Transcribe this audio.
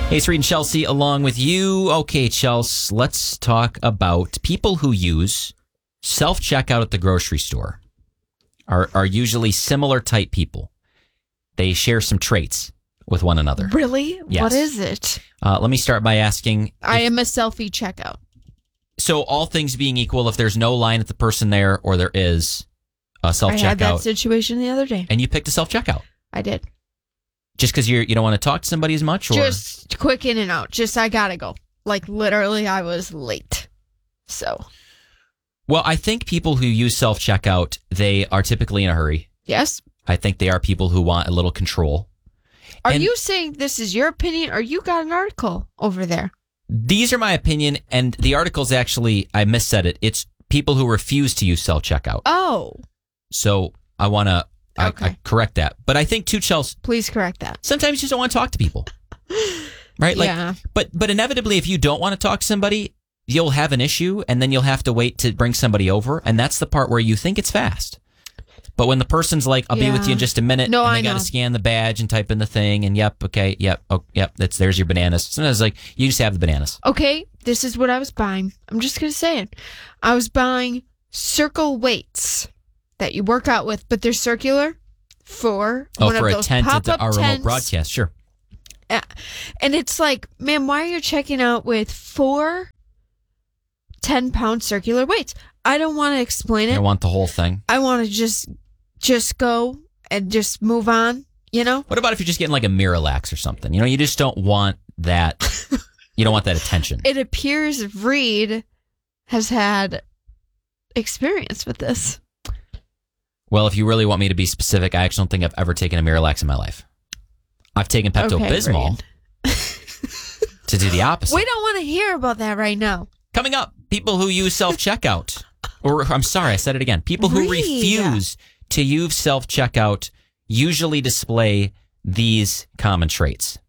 Hey, it's Reed and Chelsea along with you. Okay, Chelsea, let's talk about people who use self-checkout at the grocery store. Are usually similar type people. They share some traits with one another. Really? Yes. What is it? Let me start by asking. I am a selfie checkout. So all things being equal, if there's no line at the person there or there is a self-checkout. I had that situation the other day. And you picked a self-checkout. I did. Just because you don't want to talk to somebody as much? Or? Just quick in and out. Just I gotta go. Like literally I was late. So. Well, I think people who use self-checkout, they are typically in a hurry. Yes. I think they are people who want a little control. Are you saying this is your opinion or you got an article over there? These are my opinion, and the article's actually, I missaid it. It's people who refuse to use self-checkout. Oh. So I want to I correct that. But I think too, Chelsea. Please correct that. Sometimes you just don't want to talk to people. Right? Yeah. But inevitably, if you don't want to talk to somebody, you'll have an issue, and then you'll have to wait to bring somebody over, and that's the part where you think it's fast. But when the person's like, I'll be with you in just a minute, no, and they got to scan the badge and type in the thing, and there's your bananas. Sometimes like, you just have the bananas. Okay, this is what I was buying. I'm just going to say it. I was buying circle weights that you work out with, but they're circular for one for of a those tent pop-up at our remote tents. broadcast, sure. And it's like, man, why are you checking out with 4 10-pound circular weights? I don't want to explain it. I want the whole thing. I want to just go and just move on, you know? What about if you're just getting like a Miralax or something? You know, you just don't want that. You don't want that attention. It appears Reed has had experience with this. Well, if you really want me to be specific, I actually don't think I've ever taken a Miralax in my life. I've taken Pepto-Bismol to do the opposite. We don't want to hear about that right now. Coming up, people who use self-checkout. Or, I'm sorry, I said it again. People who refuse to use self-checkout usually display these common traits.